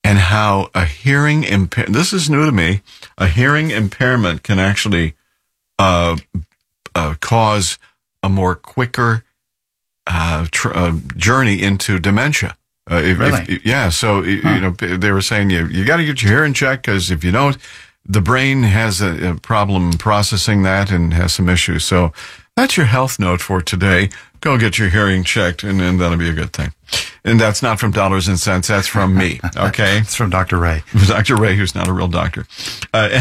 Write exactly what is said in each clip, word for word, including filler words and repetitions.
and how a hearing impair this is new to me. A hearing impairment can actually uh, uh, cause a more quicker uh, tr- uh, journey into dementia. Uh, if, really? If, yeah. So huh. you know they were saying you you got to get your hearing checked because if you don't, the brain has a, a problem processing that and has some issues. So that's your health note for today. Go get your hearing checked, and then that'll be a good thing. And that's not from Dollars and Cents. That's from me. Okay. It's from Doctor Ray. Doctor Ray, who's not a real doctor. Uh,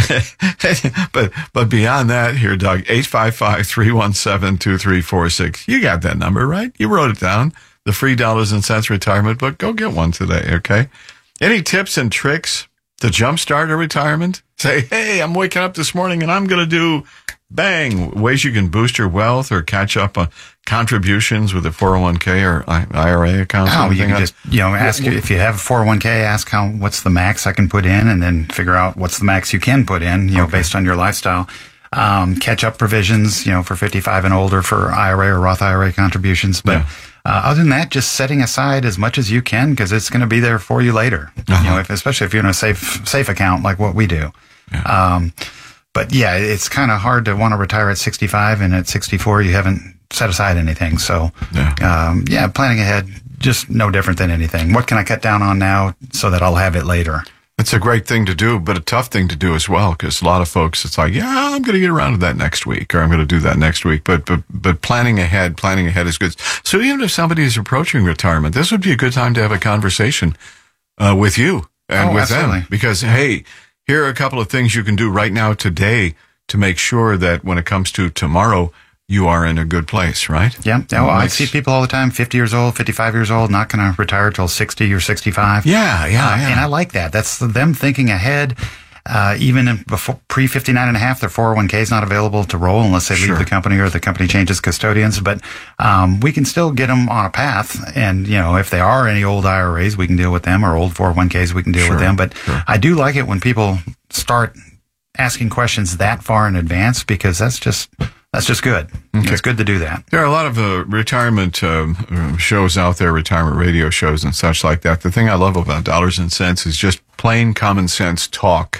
but, but beyond that here, Doug, eight five five, three one seven, two three four six. You got that number, right? You wrote it down. The free Dollars and Cents retirement book. Go get one today. Okay. Any tips and tricks to jumpstart a retirement? Say, hey, I'm waking up this morning and I'm going to do bang ways you can boost your wealth or catch up on contributions with a four oh one k or I R A account. Oh, you can just, you know, ask if you have a four oh one k, ask how, what's the max I can put in, and then figure out what's the max you can put in, you know, okay. based on your lifestyle. Um, catch up provisions, you know, for fifty-five and older for I R A or Roth I R A contributions. But, yeah. uh, other than that, just setting aside as much as you can because it's going to be there for you later. Uh-huh. You know, if, especially if you're in a safe, safe account like what we do. Yeah. Um, But yeah, it's kind of hard to want to retire at sixty-five, and at sixty-four you haven't set aside anything. So yeah, um, yeah planning ahead, just no different than anything. What can I cut down on now so that I'll have it later? It's a great thing to do, but a tough thing to do as well, because a lot of folks, it's like, yeah, I'm going to get around to that next week, or I'm going to do that next week. But, but, but planning ahead, planning ahead is good. So even if somebody is approaching retirement, this would be a good time to have a conversation, uh, with you and oh, with absolutely. them, because, hey, here are a couple of things you can do right now today to make sure that when it comes to tomorrow, you are in a good place, right? Yeah. yeah well, I see people all the time, fifty years old, fifty-five years old, not going to retire till sixty or sixty-five. Yeah, yeah, uh, yeah. And I like that. That's them thinking ahead. Uh, even in before pre fifty-nine and a half, their four oh one k is not available to roll unless they sure. leave the company or the company changes custodians. But um, we can still get them on a path. And, you know, if they are any old I R As, we can deal with them, or old four oh one k's, we can deal sure. with them. But sure. I do like it when people start asking questions that far in advance, because that's just that's just good. Okay. It's good to do that. There are a lot of uh, retirement uh, shows out there, retirement radio shows and such like that. The thing I love about Dollars and Cents is just plain common sense talk.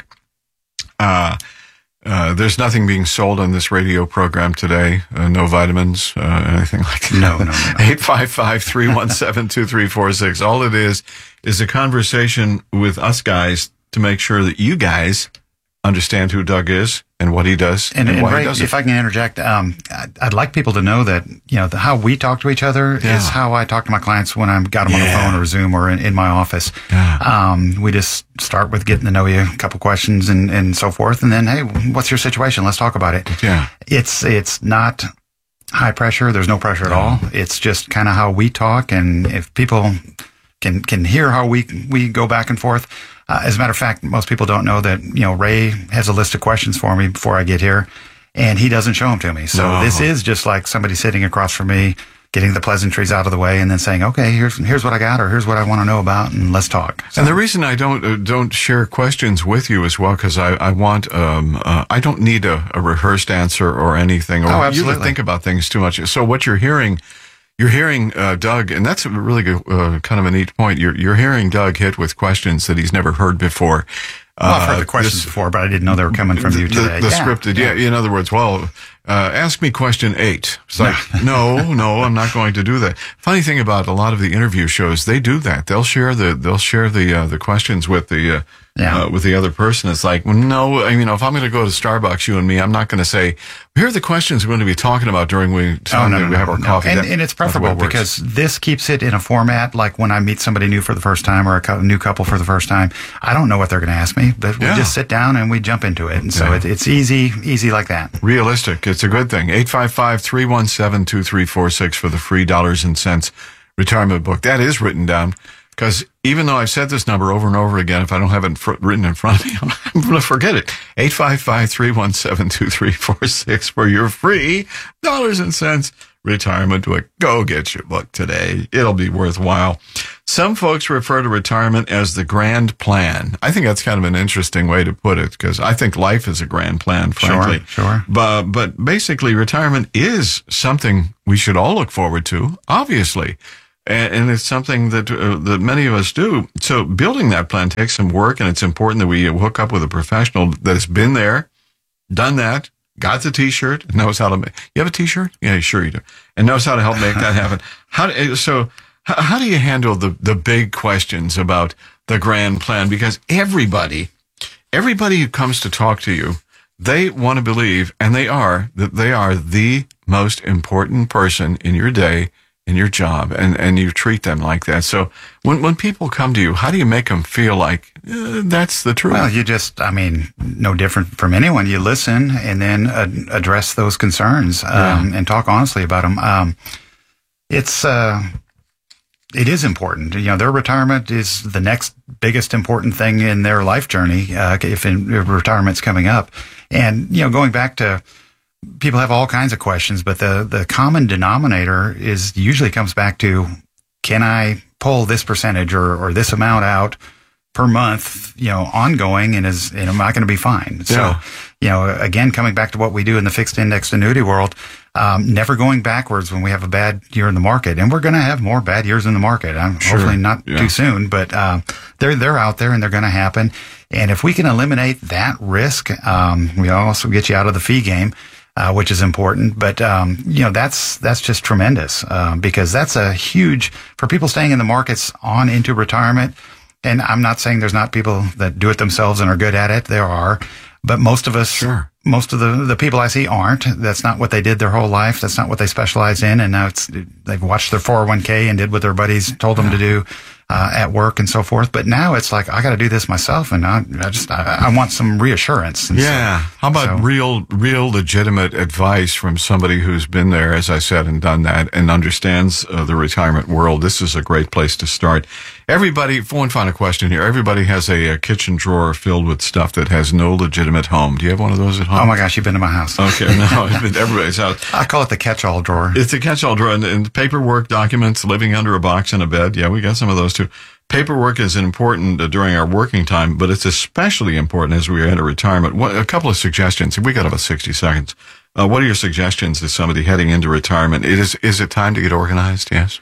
Uh, uh, there's nothing being sold on this radio program today. Uh, no vitamins, uh, anything like that. No, no, no. eight five five, three one seven, two three four six. All it is is a conversation with us guys to make sure that you guys understand who Doug is and what he does and, and, and why Ray, he does it. If I can interject, um, I'd, I'd like people to know that, you know, the, how we talk to each other yeah. is how I talk to my clients when I've got them yeah. on the phone or Zoom or in, in my office. Yeah. Um, we just start with getting to know you, a couple questions and, and so forth. And then, hey, what's your situation? Let's talk about it. Yeah. It's, it's not high pressure. There's no pressure at all. It's just kind of how we talk. And if people can, can hear how we, we go back and forth. Uh, as a matter of fact, most people don't know that, you know, Ray has a list of questions for me before I get here, and he doesn't show them to me. So no. This is just like somebody sitting across from me, getting the pleasantries out of the way, and then saying, okay, here's here's what I got, or here's what I want to know about, and let's talk. So, and the reason I don't uh, don't share questions with you as well, because I, I want, um, uh, I don't need a, a rehearsed answer or anything, or oh, you to think about things too much. So what you're hearing... You're hearing uh, Doug, and that's a really good, uh, kind of a neat point. You're you're hearing Doug hit with questions that he's never heard before. Well, I've heard the questions this, before, but I didn't know they were coming from you today. The, the yeah, scripted, yeah. yeah. In other words, well, uh, ask me question eight. It's like, no, no, I'm not going to do that. Funny thing about a lot of the interview shows, they do that. They'll share the they'll share the uh, the questions with the uh, yeah. uh, with the other person. It's like, well, no, I mean, you know, if I'm going to go to Starbucks, you and me, I'm not going to say, here are the questions we're going to be talking about during we time oh, no, that we no, have our no. coffee. And, that, and it's preferable it because this keeps it in a format like when I meet somebody new for the first time or a new couple for the first time. I don't know what they're going to ask me, but we yeah. just sit down and we jump into it. And so yeah. it, it's easy, easy like that. Realistic. It's a good thing. eight five five, three one seven, two three four six for the free Dollars and Cents retirement book. That is written down, because even though I've said this number over and over again, if I don't have it fr- written in front of me, I'm going to forget it. eight five five, three one seven, two three four six for your free Dollars and Cents retirement book. Go get your book today. It'll be worthwhile. Some folks refer to retirement as the grand plan. I think that's kind of an interesting way to put it, because I think life is a grand plan, frankly. Sure, sure. But, but basically, retirement is something we should all look forward to, obviously. And, and it's something that uh, that many of us do. So building that plan takes some work, and it's important that we hook up with a professional that has been there, done that, got the T-shirt, knows how to make. You have a T-shirt? Yeah, sure you do. And knows how to help make that happen. How do, so how, how do you handle the, the big questions about the grand plan? Because everybody, everybody who comes to talk to you, they want to believe, and they are, that they are the most important person in your day, in your job, and, and you treat them like that. So when when people come to you, how do you make them feel like uh, that's the truth? Well, you just, I mean, no different from anyone. You listen and then uh, address those concerns um, yeah. and talk honestly about them. Um, it's, uh, it is important. You know, their retirement is the next biggest important thing in their life journey, uh, if, in, if retirement's coming up. And, you know, going back to, people have all kinds of questions, but the, the common denominator is usually comes back to, can I pull this percentage or, or this amount out per month, you know, ongoing, and is, and am I going to be fine? Yeah. So, you know, again, coming back to what we do in the fixed indexed annuity world, um, never going backwards when we have a bad year in the market. And we're going to have more bad years in the market. I'm Sure. hopefully not Yeah. too soon, but, uh, they're, they're out there and they're going to happen. And if we can eliminate that risk, um, we also get you out of the fee game. Uh, which is important, but um, you know that's that's just tremendous uh, because that's a huge for people staying in the markets on into retirement. And I'm not saying there's not people that do it themselves and are good at it. There are, but most of us, Sure. most of the the people I see aren't. That's not what they did their whole life. That's not what they specialize in. And now it's they've watched their four oh one k and did what their buddies told them to do uh, at work and so forth. But now it's like I got to do this myself, and I, I just I, I want some reassurance. And Yeah. so, How about so, real, real legitimate advice from somebody who's been there, as I said, and done that and understands uh, the retirement world? This is a great place to start. Everybody, one final question here. Everybody has a, a kitchen drawer filled with stuff that has no legitimate home. Do you have one of those at home? Oh my gosh, you've been to my house. Okay. No, it's been everybody's house. I call it the catch-all drawer. It's a catch-all drawer, and, and paperwork, documents, living under a box in a bed. Yeah, we got some of those too. Paperwork is important uh, during our working time, but it's especially important as we enter retirement. What, a couple of suggestions. We got about sixty seconds. Uh, what are your suggestions to somebody heading into retirement? It is, is it time to get organized? Yes.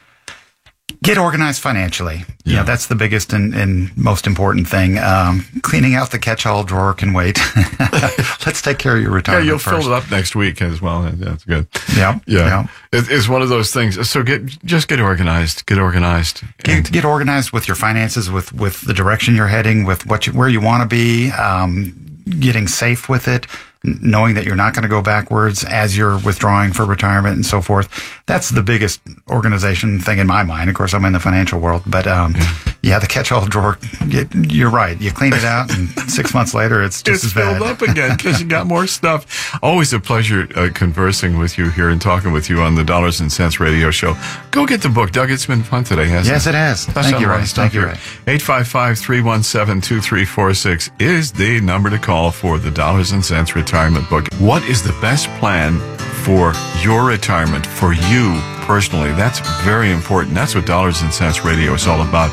Get organized financially. Yeah. Yeah, that's the biggest and, and most important thing. Um, cleaning out the catch-all drawer can wait. Let's take care of your Yeah, retirement you'll first. fill it up next week as well. That's good. Yeah, Yeah. yeah. It, it's one of those things. So get, just get organized. Get organized. Get, And- get organized with your finances, with, with the direction you're heading, with what you, where you want to be, um, getting safe with it, n- knowing that you're not going to go backwards as you're withdrawing for retirement and so forth. That's the biggest organization thing in my mind. Of course, I'm in the financial world, but um, yeah. yeah, the catch-all drawer, you, you're right. You clean it out, and six months later, it's just It's as bad. filled up again because you got more stuff. Always a pleasure uh, conversing with you here and talking with you on the Dollars and Cents Radio Show. Go get the book, Doug. It's been fun today, hasn't Yes, it? it has. Touched Thank on you, a lot Ray. of stuff Thank you, here. Ray. eight five five, three one seven, two three four six is the number to call for the Dollars and Cents Retirement Book. What is the best plan for your retirement, for you personally? That's very important. That's what Dollars and Cents Radio is all about.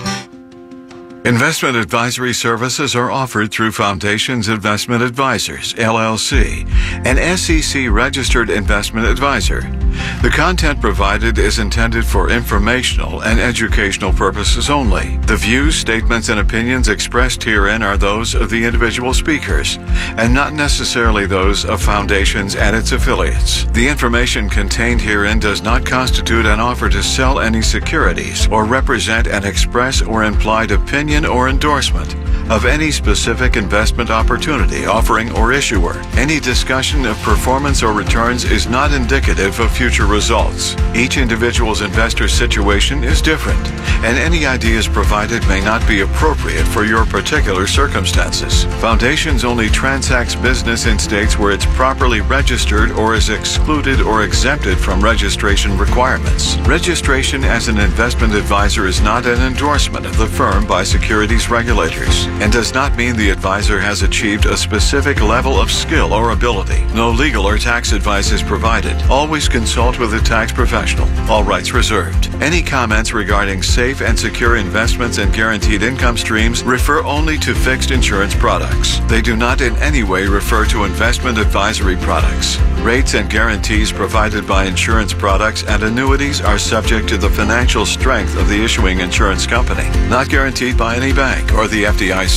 Investment advisory services are offered through Foundations Investment Advisors, L L C, an S E C-registered investment advisor. The content provided is intended for informational and educational purposes only. The views, statements, and opinions expressed herein are those of the individual speakers, and not necessarily those of Foundations and its affiliates. The information contained herein does not constitute an offer to sell any securities or represent an express or implied opinion or endorsement of any specific investment opportunity, offering, or issuer. Any discussion of performance or returns is not indicative of future results. Each individual's investor situation is different, and any ideas provided may not be appropriate for your particular circumstances. Foundations only transacts business in states where it's properly registered or is excluded or exempted from registration requirements. Registration as an investment advisor is not an endorsement of the firm by securities regulators, and does not mean the advisor has achieved a specific level of skill or ability. No legal or tax advice is provided. Always consult consult with a tax professional. All rights reserved. Any comments regarding safe and secure investments and guaranteed income streams refer only to fixed insurance products. They do not in any way refer to investment advisory products. Rates and guarantees provided by insurance products and annuities are subject to the financial strength of the issuing insurance company, not guaranteed by any bank or the F D I C.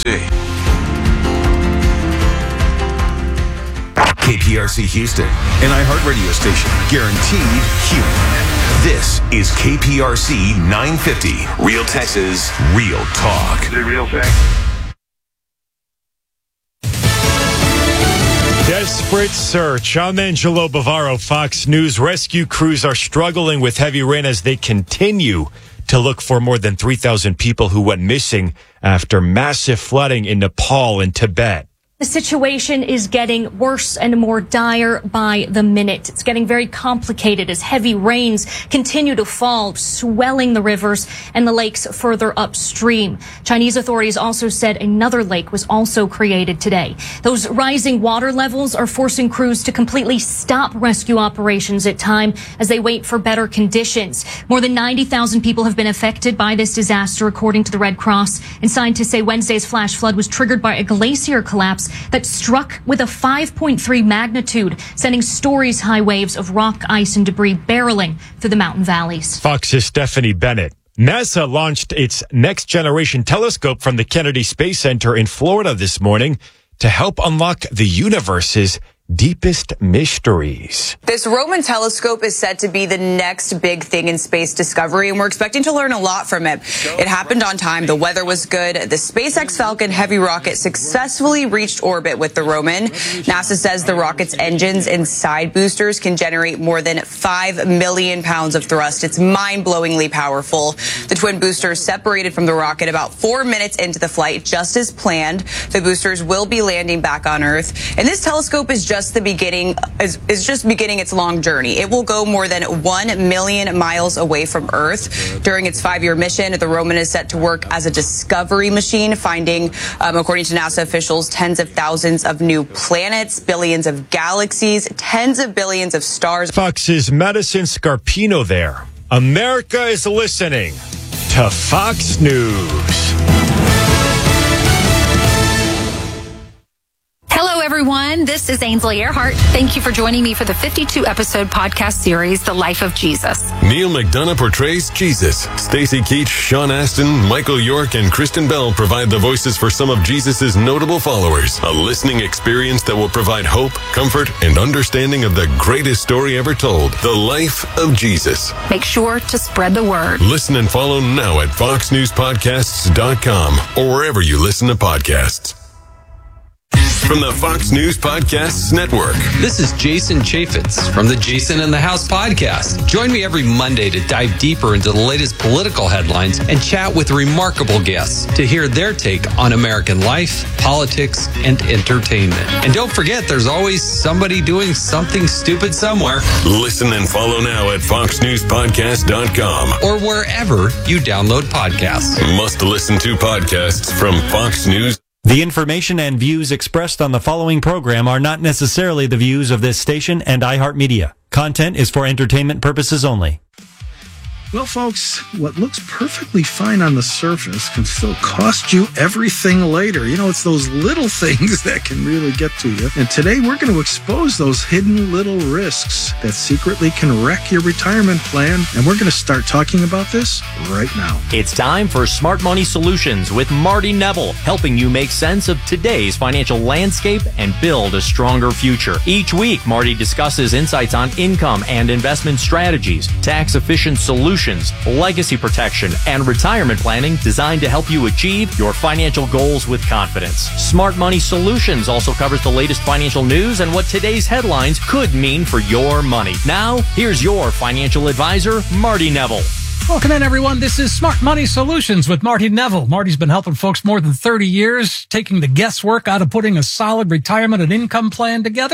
K P R C Houston, an iHeartRadio station, guaranteed human. This is K P R C nine fifty, Real Texas, Real Talk. The real thing. Desperate search. I'm Angelo Bavaro, Fox News. Rescue crews are struggling with heavy rain as they continue to look for more than three thousand people who went missing after massive flooding in Nepal and Tibet. The situation is getting worse and more dire by the minute. It's getting very complicated as heavy rains continue to fall, swelling the rivers and the lakes further upstream. Chinese authorities also said another lake was also created today. Those rising water levels are forcing crews to completely stop rescue operations at time as they wait for better conditions. More than ninety thousand people have been affected by this disaster, according to the Red Cross. And scientists say Wednesday's flash flood was triggered by a glacier collapse that struck with a five point three magnitude, sending stories high waves of rock, ice, and debris barreling through the mountain valleys. Fox's Stephanie Bennett. NASA launched its Next Generation telescope from the Kennedy Space Center in Florida this morning to help unlock the universe's deepest mysteries. This Roman telescope is said to be the next big thing in space discovery, and we're expecting to learn a lot from it. It happened on time. The weather was good. The SpaceX Falcon Heavy rocket successfully reached orbit with the Roman. NASA says the rocket's engines and side boosters can generate more than five million pounds of thrust. It's mind-blowingly powerful. The twin boosters separated from the rocket about four minutes into the flight, just as planned. The boosters will be landing back on Earth, and this telescope is just Just the beginning is, is just beginning its long journey. It will go more than one million miles away from Earth. During its five-year mission, the Roman is set to work as a discovery machine, finding, um, according to NASA officials, tens of thousands of new planets, billions of galaxies, tens of billions of stars. Fox's Madison Scarpino there. America is listening to Fox News. Hello, everyone. This is Ainsley Earhart. Thank you for joining me for the fifty-two episode podcast series, The Life of Jesus. Neil McDonough portrays Jesus. Stacey Keach, Sean Astin, Michael York, and Kristen Bell provide the voices for some of Jesus' notable followers. A listening experience that will provide hope, comfort, and understanding of the greatest story ever told, The Life of Jesus. Make sure to spread the word. Listen and follow now at fox news podcasts dot com or wherever you listen to podcasts. From the Fox News Podcasts Network. This is Jason Chaffetz from the Jason in the House podcast. Join me every Monday to dive deeper into the latest political headlines and chat with remarkable guests to hear their take on American life, politics, and entertainment. And don't forget, there's always somebody doing something stupid somewhere. Listen and follow now at fox news podcast dot com or wherever you download podcasts. Must listen to podcasts from Fox News. The information and views expressed on the following program are not necessarily the views of this station and iHeartMedia. Content is for entertainment purposes only. Well, folks, what looks perfectly fine on the surface can still cost you everything later. You know, it's those little things that can really get to you. And today we're going to expose those hidden little risks that secretly can wreck your retirement plan. And we're going to start talking about this right now. It's time for Smart Money Solutions with Marty Neville, helping you make sense of today's financial landscape and build a stronger future. Each week, Marty discusses insights on income and investment strategies, tax-efficient solutions, legacy protection, and retirement planning designed to help you achieve your financial goals with confidence. Smart Money Solutions also covers the latest financial news and what today's headlines could mean for your money. Now, here's your financial advisor, Marty Neville. Welcome in, everyone. This is Smart Money Solutions with Marty Neville. Marty's been helping folks more than thirty years, taking the guesswork out of putting a solid retirement and income plan together.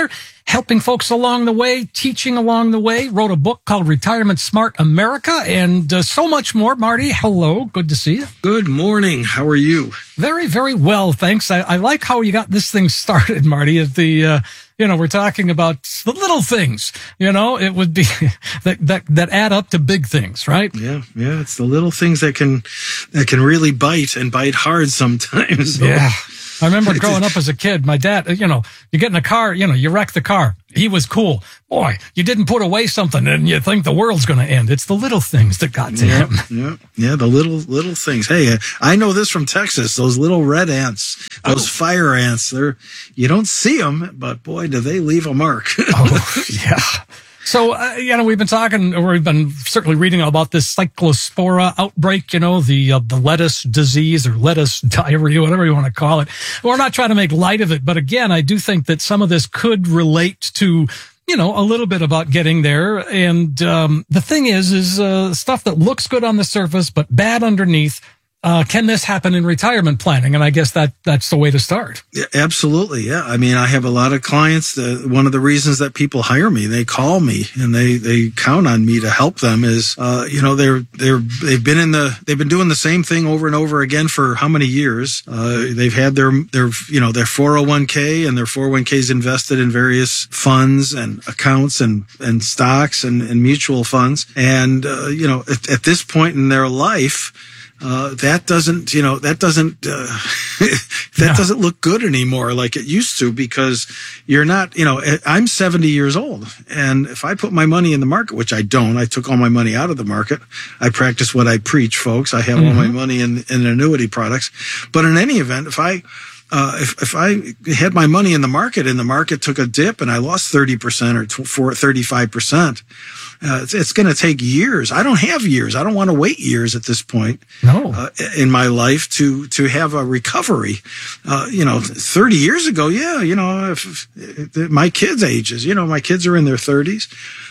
helping folks along the way, teaching along the way, wrote a book called Retirement Smart America, and uh, so much more. Marty, hello. Good to see you. Good morning. How are you? Very, very well, thanks. I, I like how you got this thing started, Marty. At the, uh, you know, we're talking about the little things, you know, it would be that, that, that add up to big things, right? Yeah. Yeah. It's the little things that can, that can really bite and bite hard sometimes. So. Yeah. I remember growing up as a kid, my dad, you know, you get in a car, you know, you wreck the car. He was cool. Boy, you didn't put away something and you think the world's going to end. It's the little things that got to yeah, him. Yeah, yeah, the little little things. Hey, I know this from Texas. Those little red ants, those oh. fire ants. They're you don't see them, but boy, do they leave a mark. Oh, yeah. So, uh, you know, we've been talking, or we've been certainly reading about this cyclospora outbreak, you know, the uh, the lettuce disease or lettuce diarrhea, whatever you want to call it. We're not trying to make light of it, but again, I do think that some of this could relate to, you know, a little bit about getting there. And um, the thing is, is uh, stuff that looks good on the surface, but bad underneath. Uh, can this happen in retirement planning? And I guess that that's the way to start. Yeah, absolutely. Yeah. I mean, I have a lot of clients that one of the reasons that people hire me, they call me and they, they count on me to help them is, uh, you know, they're, they're, they've been in the, they've been doing the same thing over and over again for how many years? Uh, they've had their, their, you know, their four oh one k and their four oh one k is invested in various funds and accounts and, and stocks and, and mutual funds. And, uh, you know, at, at this point in their life, Uh, that doesn't, you know, that doesn't, uh, that no. doesn't look good anymore like it used to because you're not, you know, I'm seventy years old. And if I put my money in the market, which I don't, I took all my money out of the market. I practice what I preach, folks. I have mm-hmm. all my money in, in annuity products. But in any event, if I, Uh, if, if I had my money in the market and the market took a dip and I lost thirty percent or thirty-five percent, uh, it's, it's going to take years. I don't have years. I don't want to wait years at this point no. uh, in my life to, to have a recovery. Uh, you know, thirty years ago, yeah, you know, if, if my kids' ages, you know, my kids are in their thirties.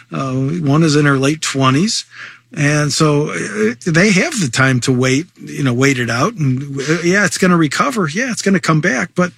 Uh, one is in her late twenties. And so they have the time to wait, you know, wait it out. And yeah, it's going to recover. Yeah, it's going to come back. But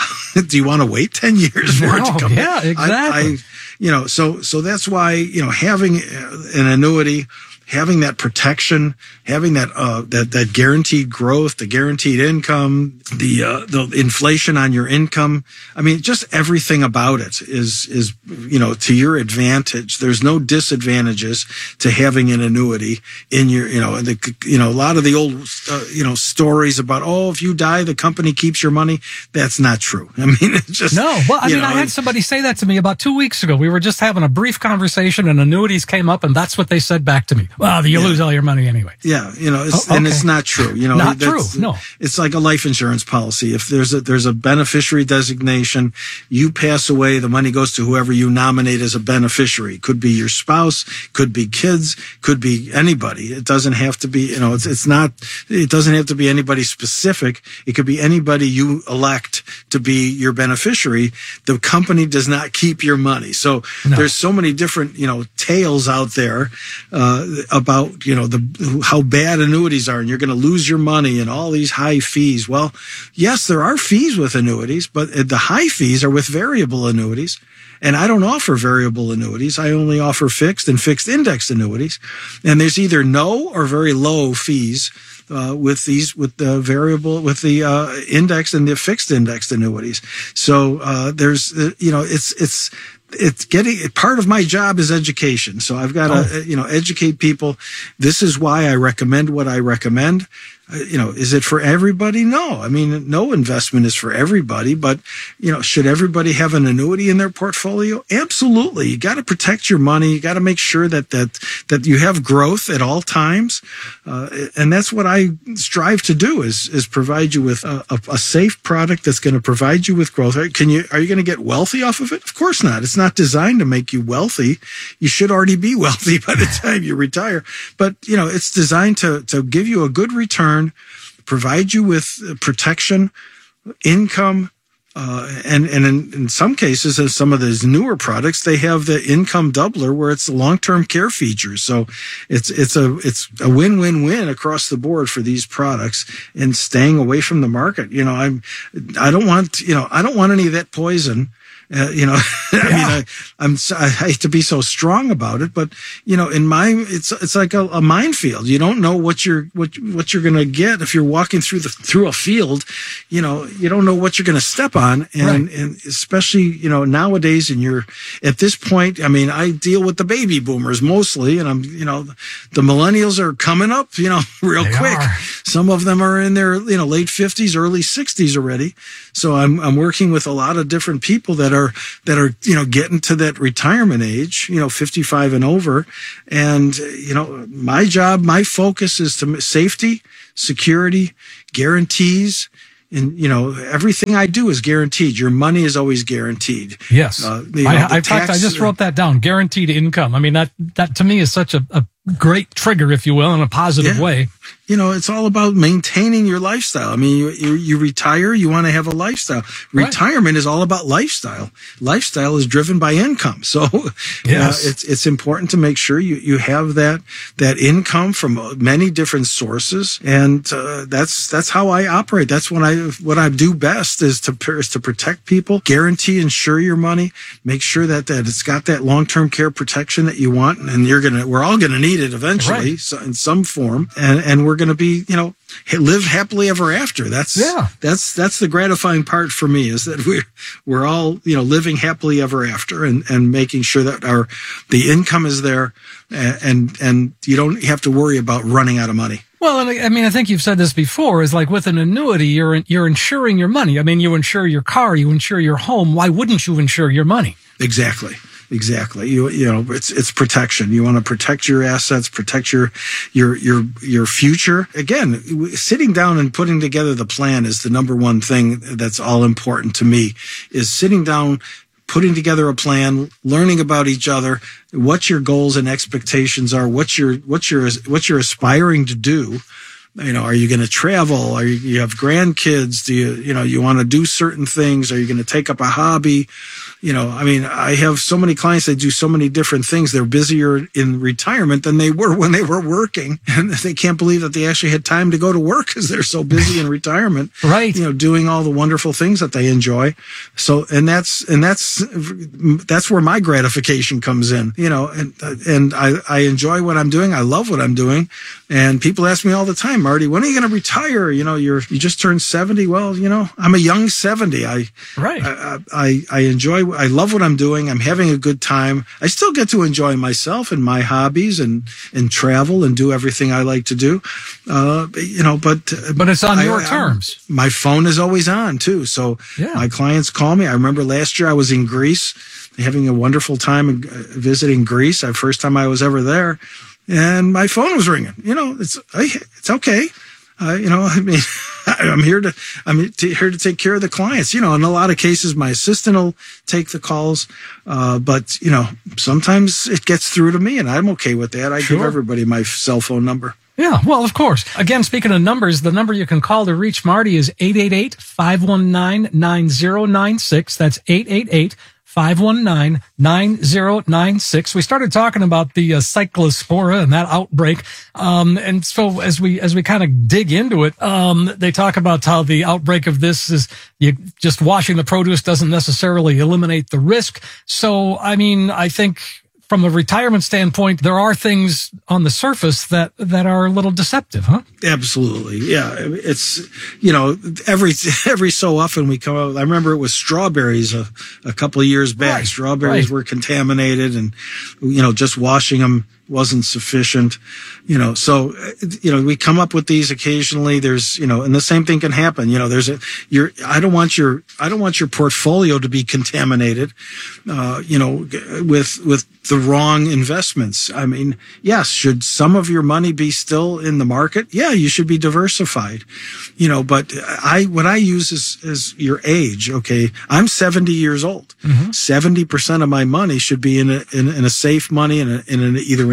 do you want to wait ten years for no, it to come yeah, back? exactly. I, I, you know, so, so that's why, you know, having an annuity, having that protection, having that, uh, that, that guaranteed growth, the guaranteed income, the, uh, the inflation on your income. I mean, just everything about it is, is, you know, to your advantage. There's no disadvantages to having an annuity in your, you know, the, you know, a lot of the old, uh, you know, stories about, oh, if you die, the company keeps your money. That's not true. I mean, it's just. No. Well, I mean, know, I had somebody say that to me about two weeks ago. We were just having a brief conversation and annuities came up and that's what they said back to me. Well, you yeah. lose all your money anyway. Yeah, you know, it's, oh, okay. and it's not true. You know, not true. No, it's like a life insurance policy. If there's a there's a beneficiary designation, you pass away, the money goes to whoever you nominate as a beneficiary. Could be your spouse, could be kids, could be anybody. It doesn't have to be. You know, it's it's not. It doesn't have to be anybody specific. It could be anybody you elect to be your beneficiary. The company does not keep your money. So no. there's so many different, you know, tales out there uh, about, you know, the how bad annuities are and you're going to lose your money and all these high fees. Well, yes, there are fees with annuities, but the high fees are with variable annuities. And I don't offer variable annuities. I only offer fixed and fixed indexed annuities. And there's either no or very low fees uh, with these, with the variable, with the uh, indexed and the fixed indexed annuities. So uh, there's, uh, you know, it's, it's, it's getting, part of my job is education. So I've got to, oh. you know, educate people. This is why I recommend what I recommend. Uh, you know, is it for everybody? No. I mean, no investment is for everybody, but, you know, should everybody have an annuity in their portfolio? Absolutely. You got to protect your money. You got to make sure that, that, that you have growth at all times. Uh, and that's what I strive to do is, is provide you with a, a, a safe product that's going to provide you with growth. Can you, are you going to get wealthy off of it? Of course not. It's not designed to make you wealthy. You should already be wealthy by the time you retire. But, you know, it's designed to, to give you a good return, provide you with protection, income, uh, and, and in, in some cases, in some of those newer products, they have the income doubler where it's long-term care features. So it's, it's a, it's a win-win-win across the board for these products and staying away from the market. You know, I'm, I don't want, you know, I don't want any of that poison. Uh, you know, I Yeah. mean, I, I'm, so- I hate to be so strong about it, but you know, in my, it's, it's like a, a minefield. You don't know what you're, what, what you're going to get if you're walking through the, through a field. You know, you don't know what you're going to step on. And, Right. and especially, you know, nowadays, and you're at this point, I mean, I deal with the baby boomers mostly, and I'm, you know, the millennials are coming up, you know, real They quick. are. Some of them are in their, you know, late fifties, early sixties already. So I'm, I'm working with a lot of different people that are, that are, you know, getting to that retirement age, you know, fifty-five and over. And, you know, my job, my focus is to safety, security, guarantees. And, you know, everything I do is guaranteed. Your money is always guaranteed. Yes. Uh, you know, I, the I, in fact, I tax- just wrote that down. Guaranteed income. I mean, that, that to me is such a, a great trigger, if you will, in a positive Yeah. way. You know, it's all about maintaining your lifestyle. I mean, you, you, you retire, you want to have a lifestyle. Right. Retirement is all about lifestyle. Lifestyle is driven by income. So Yes. uh, it's, it's important to make sure you, you have that, that income from many different sources. And, uh, that's, that's how I operate. That's what I, what I do best is to, is to protect people, guarantee, insure your money, make sure that, that it's got that long-term care protection that you want. And you're going to, we're all going to need it eventually Right. so in some form. And, and we're going to be, you know, ha- live happily ever after. That's, Yeah. that's, that's the gratifying part for me is that we're, we're all, you know, living happily ever after and, and making sure that our, the income is there and, and, and you don't have to worry about running out of money. Well, and I I mean, I think you've said this before, is like with an annuity, you're, you're insuring your money. I mean, you insure your car, you insure your home. Why wouldn't you insure your money? Exactly. Exactly. You, you know, it's, it's protection. You want to protect your assets, protect your, your, your, your future. Again, w- sitting down and putting together the plan is the number one thing that's all important to me is sitting down, putting together a plan, learning about each other, what your goals and expectations are, what you're, what you're, what you're aspiring to do. You know, are you going to travel? Are you, you have grandkids? Do you, you know, you want to do certain things? Are you going to take up a hobby? You know, I mean, I have so many clients that do so many different things. They're busier in retirement than they were when they were working. And they can't believe that they actually had time to go to work because they're so busy in retirement. Right. You know, doing all the wonderful things that they enjoy. So, and that's, and that's, that's where my gratification comes in, you know, and, and I, I enjoy what I'm doing. I love what I'm doing. And people ask me all the time, Marty, when are you going to retire? You know, you're, you just turned seventy. Well, you know, I'm a young seventy. I, Right. I, I, I enjoy, I love what I'm doing. I'm having a good time. I still get to enjoy myself and my hobbies and, and travel and do everything I like to do. Uh, you know, but, But it's on I- your I- terms. My phone is always on too. So Yeah. my clients call me. I remember last year I was in Greece having a wonderful time uh, visiting Greece. The first time I was ever there. And my phone was ringing. You know, it's it's okay. Uh, you know, I mean, I'm here to I'm to, here to take care of the clients. You know, in a lot of cases, my assistant will take the calls, uh, but you know, sometimes it gets through to me, and I'm okay with that. I give Sure. everybody my cell phone number. Yeah, well, of course. Again, speaking of numbers, the number you can call to reach Marty is eight eight eight, five one nine, nine zero nine six. That's eight eight eight, five one nine, nine zero nine six. We started talking about the uh, cyclospora and that outbreak. Um, and so as we, as we kind of dig into it, um, they talk about how the outbreak of this is you just washing the produce doesn't necessarily eliminate the risk. So, I mean, I think from a retirement standpoint, there are things on the surface that, that are a little deceptive, huh? Absolutely. Yeah. It's, you know, every, every so often we come out. I remember it was strawberries a, a couple of years back. Right, Strawberries right. were contaminated and, you know, just washing them wasn't sufficient, you know, so, you know, we come up with these occasionally. There's, you know, and the same thing can happen. You know, there's a, your, I don't want your, I don't want your portfolio to be contaminated, uh, you know, with, with the wrong investments. I mean, yes, should some of your money be still in the market? Yeah, you should be diversified, you know, but I, what I use is, is your age. Okay. I'm seventy years old. Mm-hmm. seventy percent of my money should be in a, in, in a safe money in, a, in an, either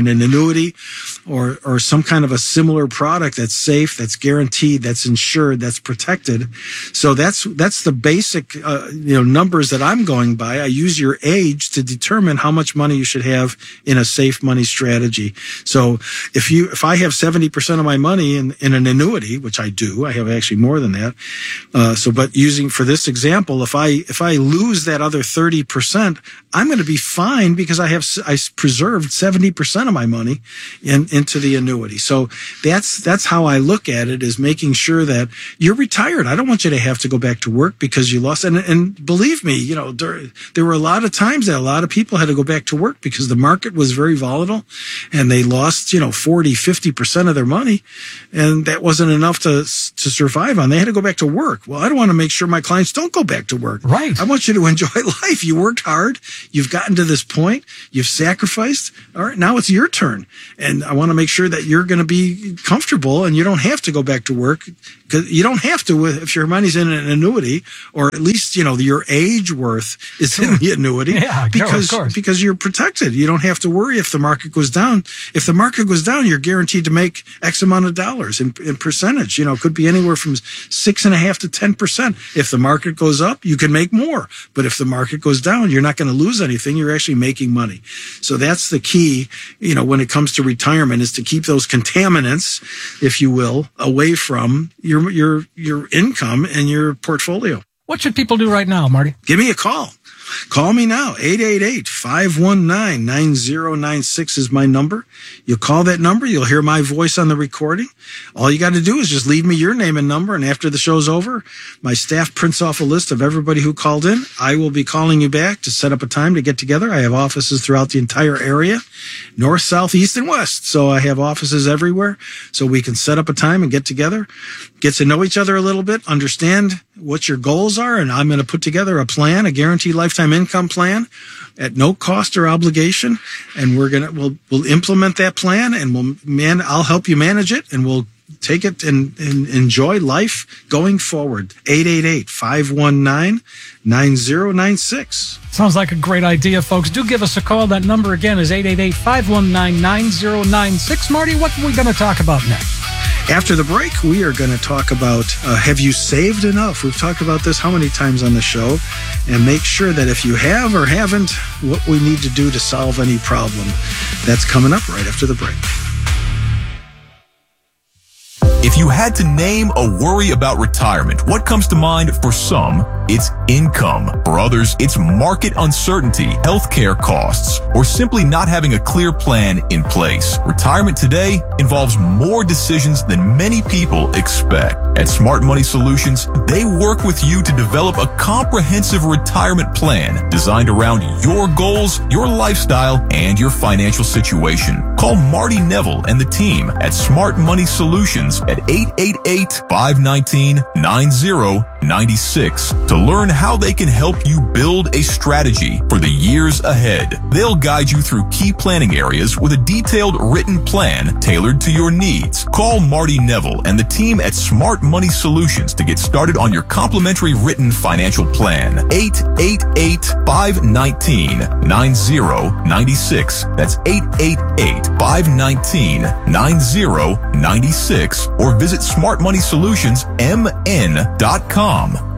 an annuity or, or some kind of a similar product that's safe, that's guaranteed, that's insured, that's protected. So that's, that's the basic, uh, you know, numbers that I'm going by. I use your age to determine how much money you should have in a safe money strategy. So if you, if I have seventy percent of my money in, in an annuity, which I do, I have actually more than that. Uh, so, but using for this example, if I, if I lose that other thirty percent, I'm going to be fine because I have, I preserved seventy percent of my money in, into the annuity. So that's, that's how I look at it, is making sure that you're retired. I don't want you to have to go back to work because you lost. And, and believe me, you know, there, there were a lot of times that a lot of people had to go back to work because the market was very volatile and they lost, you know, forty, fifty percent of their money. And that wasn't enough to, to survive on. They had to go back to work. Well, I don't want to make sure my clients don't go back to work. Right. I want you to enjoy life. You worked hard. You've gotten to this point. You've sacrificed. All right. Now it's your turn. And I want to make sure that you're going to be comfortable and you don't have to go back to work, because you don't have to if your money's in an annuity, or at least, you know, your age worth is in the annuity. Yeah, because, of course. because you're protected. You don't have to worry if the market goes down. If the market goes down, you're guaranteed to make X amount of dollars in, in percentage. You know, it could be anywhere from six and a half to ten percent. If the market goes up, you can make more. But if the market goes down, you're not going to lose anything. You're actually making money. So that's the key, you know, when it comes to retirement, is to keep those contaminants, if you will, away from your, your, your income and your portfolio. What should people do right now, Marty? Give me a call. Call me now. eight eight eight, five one nine, nine zero nine six is my number. You'll call that number. You'll hear my voice on the recording. All you got to do is just leave me your name and number. And after the show's over, my staff prints off a list of everybody who called in. I will be calling you back to set up a time to get together. I have offices throughout the entire area, north, south, east, and west. So I have offices everywhere. So we can set up a time and get together, get to know each other a little bit, understand what your goals are. And I'm going to put together a plan, a guaranteed lifetime income plan at no cost or obligation. And we're going to, we'll, we'll implement that plan, and we'll man, I'll help you manage it, and we'll take it and, and enjoy life going forward. eight eight eight, five one nine, nine zero nine six. Sounds like a great idea, folks. Do give us a call. That number again is eight eight eight, five one nine, nine zero nine six. Marty, what are we going to talk about next? After the break, we are going to talk about, uh, have you saved enough? We've talked about this how many times on the show, and make sure that if you have or haven't, what we need to do to solve any problem. That's coming up right after the break. If you had to name a worry about retirement, what comes to mind? For some, it's income. For others, it's market uncertainty, healthcare costs, or simply not having a clear plan in place. Retirement today involves more decisions than many people expect. At Smart Money Solutions, they work with you to develop a comprehensive retirement plan designed around your goals, your lifestyle, and your financial situation. Call Marty Neville and the team at Smart Money Solutions at eight eight eight, five one nine, nine zero nine six to learn how they can help you build a strategy for the years ahead. They'll guide you through key planning areas with a detailed written plan tailored to your needs. Call Marty Neville and the team at Smart Money Solutions to get started on your complimentary written financial plan. eight eight eight, five one nine, nine zero nine six. That's eight eight eight, five one nine, nine zero nine six, or visit smart money solutions m n dot com.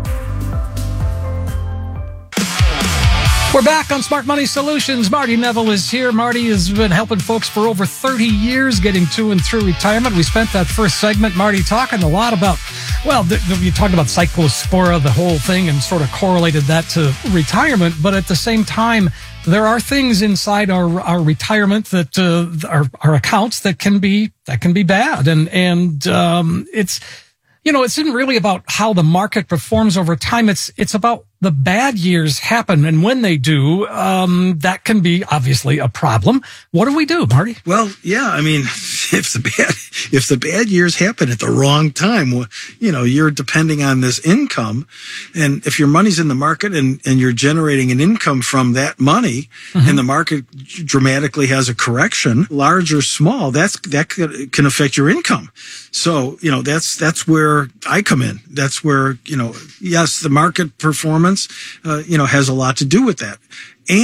We're back on Smart Money Solutions. Marty Neville is here. Marty has been helping folks for over thirty years getting to and through retirement. We spent that first segment, Marty, talking a lot about, well, the, the, you talked about cyclospora, the whole thing, and sort of correlated that to retirement. But at the same time, there are things inside our, our retirement that, uh, our, our accounts that can be, that can be bad. And, and, um, it's, you know, it's not really about how the market performs over time. It's, it's about the bad years happen. And when they do, um, that can be obviously a problem. What do we do, Marty? Well, yeah, I mean, if the bad, if the bad years happen at the wrong time, you know, you're depending on this income. And if your money's in the market and, and you're generating an income from that money, mm-hmm. and the market dramatically has a correction, large or small, that's, that can affect your income. So, you know, that's, that's where I come in. That's where, you know, yes, the market performance, uh, you know, has a lot to do with that. And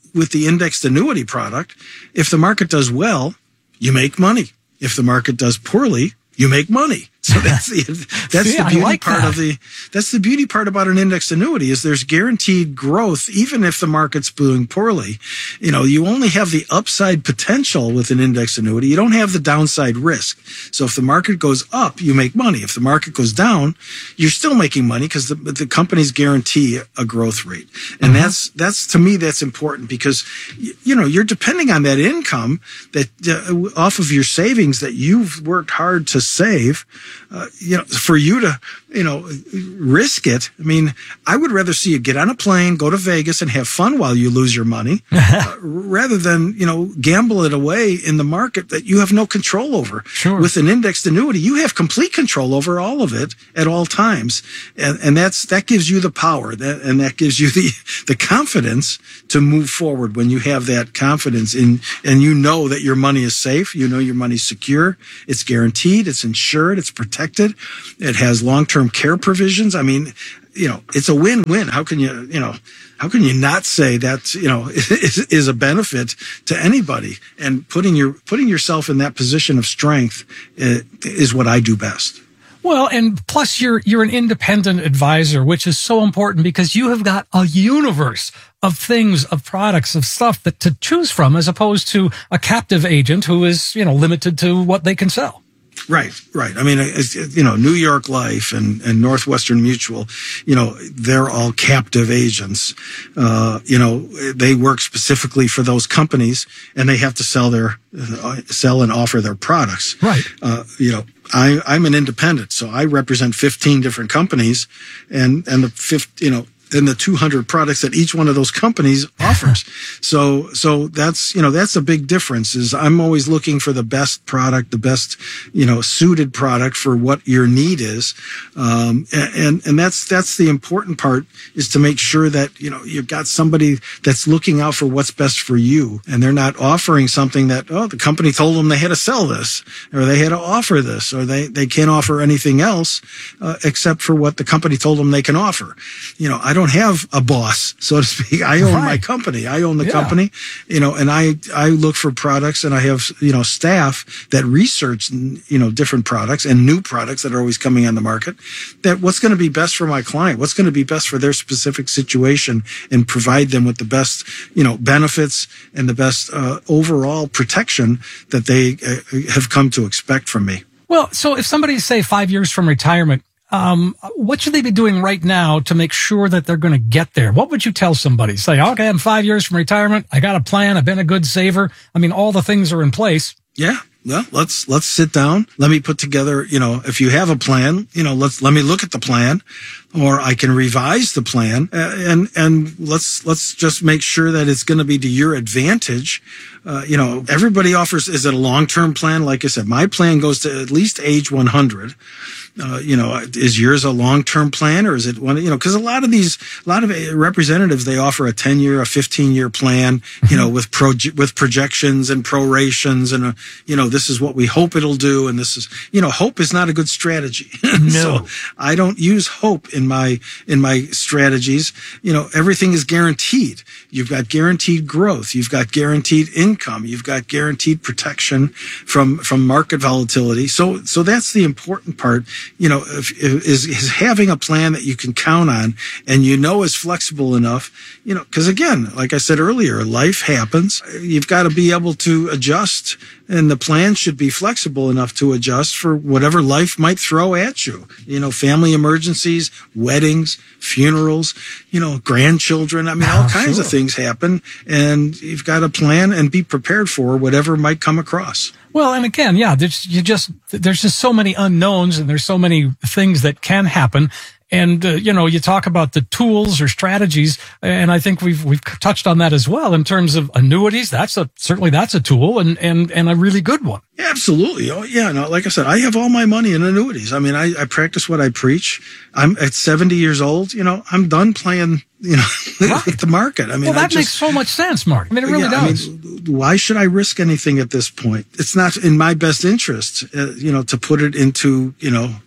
with the indexed annuity product, if the market does well, you make money. If the market does poorly, you make money. So that's the that's See, the beauty like part that. of the that's the beauty part about an indexed annuity is there's guaranteed growth even if the market's doing poorly. You know, you only have the upside potential with an indexed annuity. You don't have the downside risk. So if the market goes up, you make money. If the market goes down, you're still making money because the the companies guarantee a growth rate. And Mm-hmm. that's that's to me that's important because you know, you're depending on that income that uh, off of your savings that you've worked hard to save. Uh, you know, for you to, you know, risk it. I mean, I would rather see you get on a plane, go to Vegas and have fun while you lose your money uh, rather than, you know, gamble it away in the market that you have no control over. Sure. With an indexed annuity, you have complete control over all of it at all times. And, and that's, that gives you the power that, and that gives you the, the confidence to move forward when you have that confidence in, and you know that your money is safe. You know, your money's secure. It's guaranteed. It's insured. It's protected. It has long-term care provisions. I mean, you know, it's a win-win. How can you, you know, how can you not say that, you know, is, is a benefit to anybody? And putting your, putting yourself in that position of strength uh, is what I do best. Well, and plus you're you're an independent advisor, which is so important because you have got a universe of things, of products, of stuff that to choose from as opposed to a captive agent who is, you know, limited to what they can sell. Right, right. I mean, it's, you know, New York Life and, and Northwestern Mutual, you know, they're all captive agents. Uh, you know, they work specifically for those companies and they have to sell their, uh, sell and offer their products. Right. Uh, you know, I, I'm an independent, so I represent fifteen different companies and, and the fifth, you know, and the two hundred products that each one of those companies offers. So, so that's, you know, that's a big difference is I'm always looking for the best product, the best, you know, suited product for what your need is. Um, and, and that's, that's the important part is to make sure that, you know, you've got somebody that's looking out for what's best for you and they're not offering something that, oh, the company told them they had to sell this or they had to offer this or they, they can't offer anything else, uh, except for what the company told them they can offer. You know, I don't have a boss, so to speak. I own Right. my company. I own the Yeah. company, you know, and I, I look for products and I have, you know, staff that research, you know, different products and new products that are always coming on the market that what's going to be best for my client, what's going to be best for their specific situation and provide them with the best, you know, benefits and the best uh, overall protection that they uh, have come to expect from me. Well, so if somebody's, say, five years from retirement, um, what should they be doing right now to make sure that they're going to get there? What would you tell somebody? Say, okay, I'm five years from retirement. I got a plan. I've been a good saver. I mean, all the things are in place. Yeah. Well, let's, let's sit down. Let me put together, you know, if you have a plan, you know, let's, let me look at the plan or I can revise the plan uh, and, and let's, let's just make sure that it's going to be to your advantage. Uh, you know, everybody offers, is it a long-term plan? Like I said, my plan goes to at least age one hundred. Uh, you know, is yours a long-term plan or is it one, you know, cause a lot of these, a lot of representatives, they offer a ten year, a fifteen year plan, you know, with proje- with projections and prorations and, uh, you know, this is what we hope it'll do. And this is, you know, hope is not a good strategy. No. So I don't use hope in my, in my strategies. You know, everything is guaranteed. You've got guaranteed growth. You've got guaranteed income. You've got guaranteed protection from, from market volatility. So, so that's the important part. You know, if, is, is having a plan that you can count on and you know is flexible enough, you know, because again, like I said earlier, life happens. You've got to be able to adjust and the plan should be flexible enough to adjust for whatever life might throw at you. You know, family emergencies, weddings, funerals, you know, grandchildren. I mean, all Oh, kinds sure. of things happen and you've got to plan and be prepared for whatever might come across. Well, and again, yeah, there's you just there's just so many unknowns and there's so many things that can happen. And, uh, you know, you talk about the tools or strategies, and I think we've, we've touched on that as well in terms of annuities. That's a, certainly that's a tool and, and, and a really good one. Yeah, absolutely. Oh, yeah. No, like I said, I have all my money in annuities. I mean, I, I practice what I preach. I'm at seventy years old. You know, I'm done playing, you know, with the market. I mean, Well, that I just, makes so much sense, Mark. I mean, it really yeah, does. I mean, why should I risk anything at this point? It's not in my best interest, uh, you know, to put it into, you know,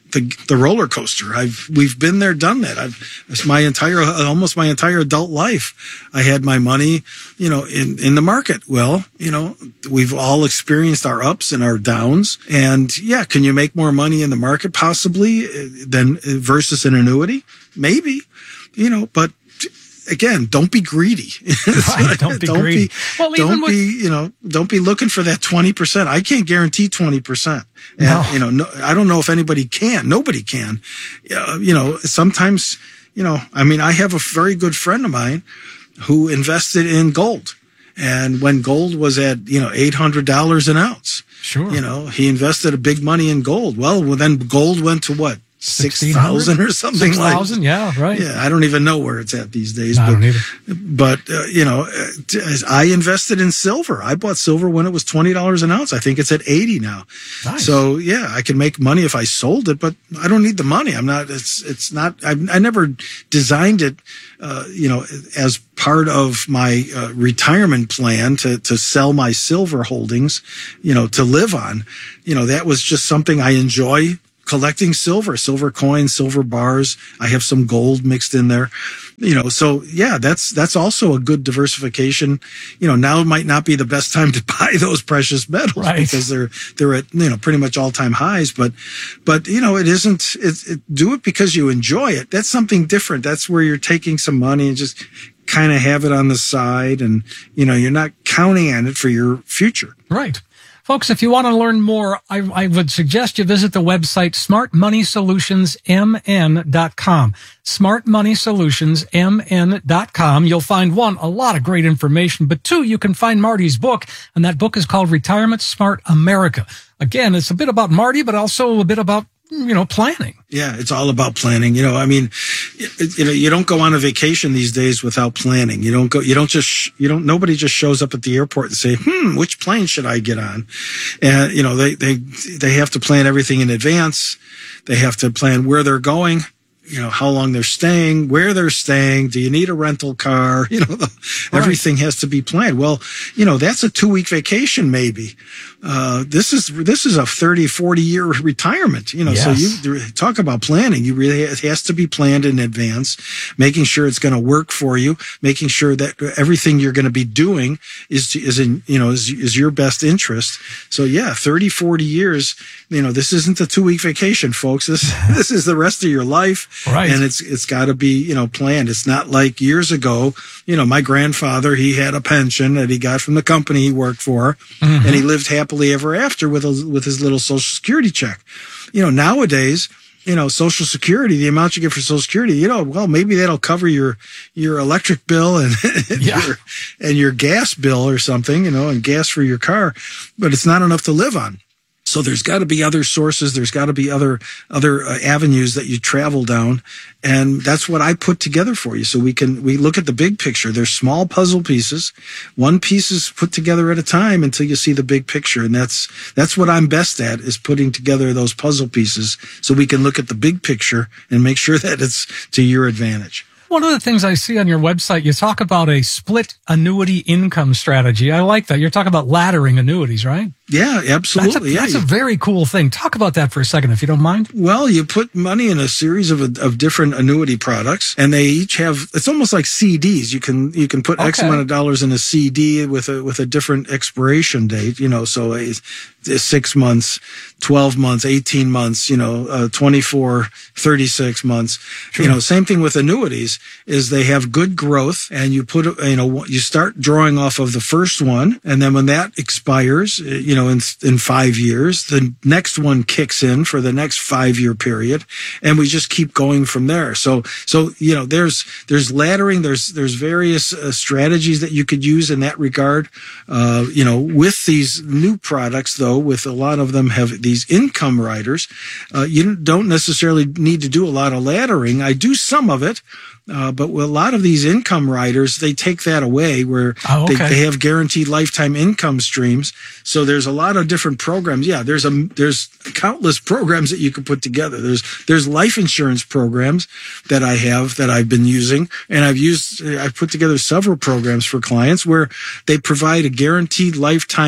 the the roller coaster. I've we've been there, done that. I've it's my entire almost my entire adult life. I had my money, you know, in in the market. Well, you know, we've all experienced our ups and our downs. And yeah, can you make more money in the market possibly than versus an annuity? Maybe, you know, but again, don't be greedy. Right, don't be don't greedy. Be, well, don't with- be, you know, don't be looking for that twenty percent. I can't guarantee twenty percent. And, No. you know, no, I don't know if anybody can. Nobody can. Uh, you know, sometimes, you know, I mean, I have a very good friend of mine who invested in gold. And when gold was at, you know, eight hundred dollars an ounce, Sure. you know, he invested a big money in gold. Well, well then gold went to what? six thousand or something like that. six thousand, yeah, right. Yeah, I don't even know where it's at these days. No, I but, don't either. But, uh, you know, uh, I invested in silver. I bought silver when it was twenty dollars an ounce. I think it's at eighty now. Nice. So, yeah, I can make money if I sold it, but I don't need the money. I'm not, it's, it's not, I, I never designed it, uh, you know, as part of my uh, retirement plan to, to sell my silver holdings, you know, to live on. You know, that was just something I enjoy. Collecting silver, silver coins, silver bars. I have some gold mixed in there, you know, so yeah, that's, that's also a good diversification. You know, now might not be the best time to buy those precious metals Right. because they're, they're at, you know, pretty much all time highs, but, but, you know, it isn't, it, it, do it because you enjoy it. That's something different. That's where you're taking some money and just kind of have it on the side and, you know, you're not counting on it for your future. Right. Folks, if you want to learn more, I, I would suggest you visit the website smart money solutions m n dot com. smart money solutions m n dot com. You'll find, one, a lot of great information, but two, you can find Marty's book, and that book is called Retirement Smart America. Again, it's a bit about Marty, but also a bit about, you know, planning. Yeah, it's all about planning. You know, I mean, you know, you don't go on a vacation these days without planning. You don't go, you don't just, you don't, nobody just shows up at the airport and say, hmm, which plane should I get on? And, you know, they, they, they have to plan everything in advance. They have to plan where they're going, you know, how long they're staying, where they're staying. Do you need a rental car? You know, the, Right. everything has to be planned. Well, you know, that's a two week vacation, maybe. Uh, this is, this is a thirty, forty year retirement, you know, Yes. so you talk about planning. You really, it has to be planned in advance, making sure it's going to work for you, making sure that everything you're going to be doing is, is in, you know, is, is your best interest. So yeah, thirty, forty years, you know, this isn't a two week vacation, folks. This, this is the rest of your life. Right. And it's, it's got to be, you know, planned. It's not like years ago, you know, my grandfather, he had a pension that he got from the company he worked for, Mm-hmm. and he lived happily ever after with a, with his little Social Security check. You know, nowadays, you know, Social Security, the amount you get for Social Security, you know, well, maybe that'll cover your, your electric bill and, and Yeah. your, and your gas bill or something, you know, and gas for your car, but it's not enough to live on. So there's got to be other sources. There's got to be other, other uh, avenues that you travel down. And that's what I put together for you. So we can, we look at the big picture. There's small puzzle pieces. One piece is put together at a time until you see the big picture. And that's, that's what I'm best at, is putting together those puzzle pieces so we can look at the big picture and make sure that it's to your advantage. One of the things I see on your website, you talk about a split annuity income strategy. I like that. You're talking about laddering annuities, right? Yeah, absolutely. That's a, yeah, that's you- a very cool thing. Talk about that for a second, if you don't mind. Well, you put money in a series of of different annuity products, and they each have, it's almost like C Ds. You can you can put X Okay. amount of dollars in a C D with a with a different expiration date. You know, so a, a six months, twelve months, eighteen months. You know, uh, twenty-four, thirty-six months. You know, same thing with annuities. Is they have good growth, and you put you know you start drawing off of the first one, and then when that expires, you know, in in five years, the next one kicks in for the next five year period, and we just keep going from there. So, so you know, there's there's laddering, there's there's various uh, strategies that you could use in that regard. Uh, you know, with these new products, though, with a lot of them have these income riders, uh, you don't necessarily need to do a lot of laddering. I do some of it. Uh, but with a lot of these income riders, they take that away where Oh, okay. they, they have guaranteed lifetime income streams. So there's a lot of different programs. Yeah, there's a there's countless programs that you can put together. There's there's life insurance programs that I have that I've been using, and I've used I've put together several programs for clients where they provide a guaranteed lifetime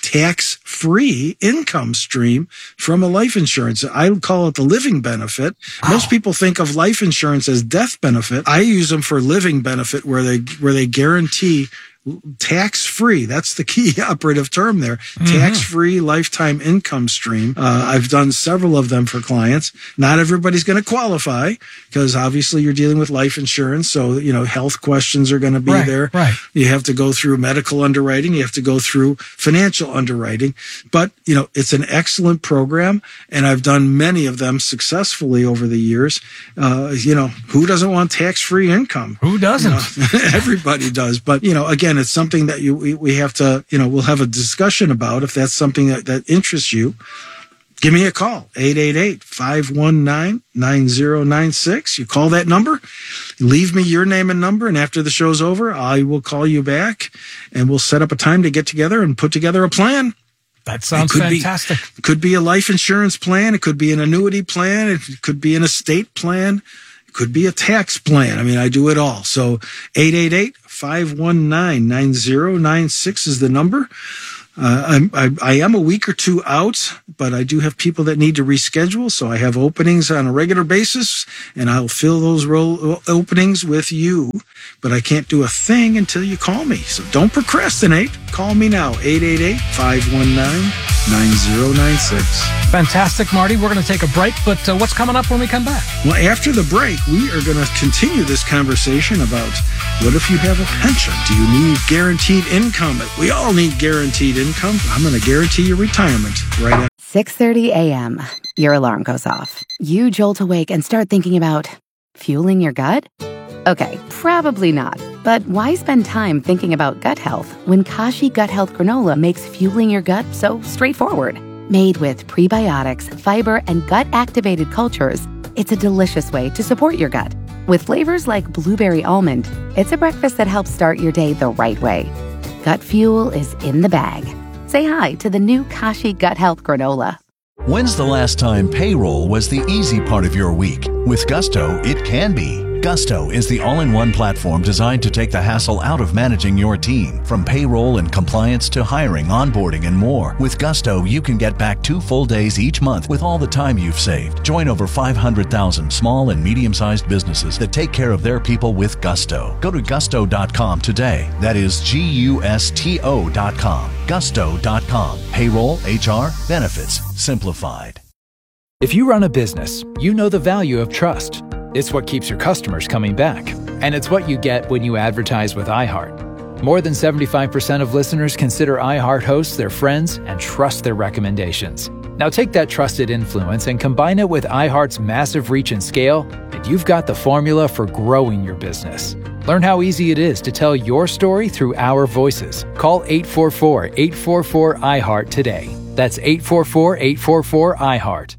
tax-free income stream from a life insurance. I call it the living benefit. Wow. Most people think of life insurance as death benefit. I use them for living benefit, where they where they guarantee tax-free. That's the key operative term there. Mm-hmm. Tax-free lifetime income stream. Uh, I've done several of them for clients. Not everybody's going to qualify, because obviously you're dealing with life insurance. So, you know, health questions are going to be right, there. Right. You have to go through medical underwriting. You have to go through financial underwriting. But, you know, it's an excellent program, and I've done many of them successfully over the years. Uh, you know, who doesn't want tax-free income? Who doesn't? You know, everybody does. But, you know, again, it's something that you we, we have to, you know, we'll have a discussion about if that's something that, that interests you. Give me a call, eight eight eight, five one nine, nine zero nine six. You call that number, leave me your name and number, and after the show's over, I will call you back, and we'll set up a time to get together and put together a plan. That sounds fantastic. Be, it could be a life insurance plan. It could be an annuity plan. It could be an estate plan. It could be a tax plan. I mean, I do it all. So eight eight eight, five one nine, nine zero nine six is the number. Uh, I'm, I, I am a week or two out, but I do have people that need to reschedule. So I have openings on a regular basis, and I'll fill those role openings with you. But I can't do a thing until you call me. So don't procrastinate. Call me now, eight eight eight, five one nine, nine zero nine six. Fantastic, Marty. We're going to take a break, but uh, what's coming up when we come back? Well, after the break, we are going to continue this conversation about what if you have a pension? Do you need guaranteed income? We all need guaranteed income. I'm going to guarantee your retirement right after. six thirty a.m. Your alarm goes off. You jolt awake and start thinking about fueling your gut? Okay, probably not. But why spend time thinking about gut health when Kashi Gut Health Granola makes fueling your gut so straightforward? Made with prebiotics, fiber, and gut-activated cultures, it's a delicious way to support your gut. With flavors like blueberry almond, it's a breakfast that helps start your day the right way. Gut fuel is in the bag. Say hi to the new Kashi Gut Health Granola. When's the last time payroll was the easy part of your week? With Gusto, it can be. Gusto is the all-in-one platform designed to take the hassle out of managing your team. From payroll and compliance to hiring, onboarding, and more. With Gusto, you can get back two full days each month with all the time you've saved. Join over five hundred thousand small and medium-sized businesses that take care of their people with Gusto. Go to gusto dot com today. That is G U S T O dot com. gusto dot com. Payroll, H R, benefits, simplified. If you run a business, you know the value of trust. It's what keeps your customers coming back. And it's what you get when you advertise with iHeart. More than seventy-five percent of listeners consider iHeart hosts their friends and trust their recommendations. Now take that trusted influence and combine it with iHeart's massive reach and scale, and you've got the formula for growing your business. Learn how easy it is to tell your story through our voices. Call eight four four, eight four four, iHeart today. That's eight four four, eight four four, iHeart.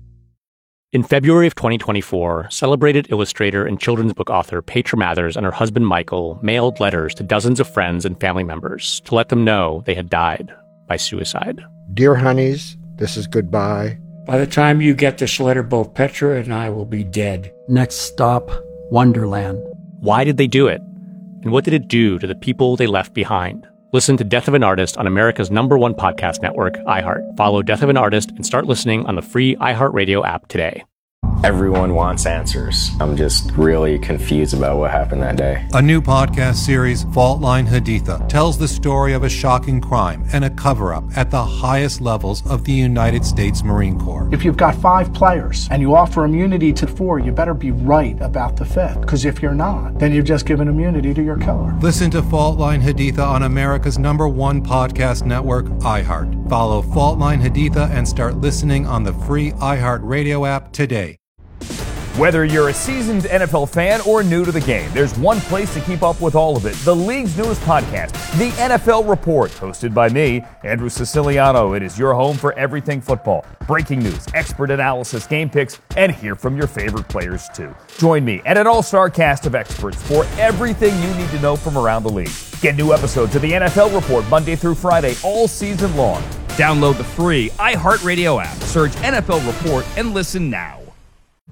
In February of twenty twenty-four, celebrated illustrator and children's book author Petra Mathers and her husband Michael mailed letters to dozens of friends and family members to let them know they had died by suicide. Dear honeys, this is goodbye. By the time you get this letter, both Petra and I will be dead. Next stop, Wonderland. Why did they do it? And what did it do to the people they left behind? Listen to Death of an Artist on America's number one podcast network, iHeart. Follow Death of an Artist and start listening on the free iHeartRadio app today. Everyone wants answers. I'm just really confused about what happened that day. A new podcast series, Fault Line Haditha, tells the story of a shocking crime and a cover-up at the highest levels of the United States Marine Corps. If you've got five players and you offer immunity to four, you better be right about the fifth. Because if you're not, then you've just given immunity to your killer. Listen to Fault Line Haditha on America's number one podcast network, iHeart. Follow Fault Line Haditha and start listening on the free iHeart Radio app today. Whether you're a seasoned N F L fan or new to the game, there's one place to keep up with all of it. The league's newest podcast, The N F L Report, hosted by me, Andrew Siciliano. It is your home for everything football. Breaking news, expert analysis, game picks, and hear from your favorite players too. Join me and an all-star cast of experts for everything you need to know from around the league. Get new episodes of The N F L Report Monday through Friday all season long. Download the free iHeartRadio app, search N F L Report, and listen now.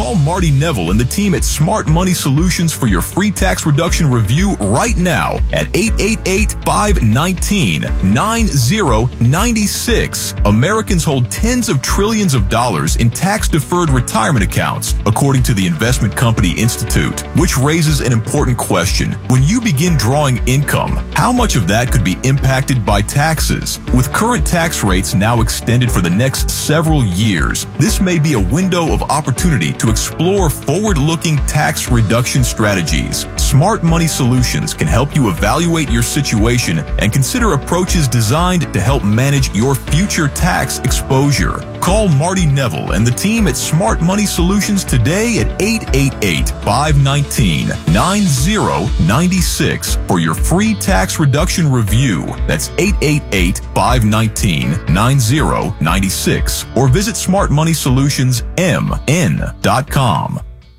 Call Marty Neville and the team at Smart Money Solutions for your free tax reduction review right now at eight eight eight, five one nine, nine zero nine six. Americans hold tens of trillions of dollars in tax-deferred retirement accounts, according to the Investment Company Institute, which raises an important question. When you begin drawing income, how much of that could be impacted by taxes? With current tax rates now extended for the next several years, this may be a window of opportunity to explore forward-looking tax reduction strategies. Smart Money Solutions can help you evaluate your situation and consider approaches designed to help manage your future tax exposure. Call Marty Neville and the team at Smart Money Solutions today at eight eight eight, five one nine, nine zero nine six for your free tax reduction review. That's eight eight eight, five one nine, nine zero nine six or visit smart money solutions m n dot com.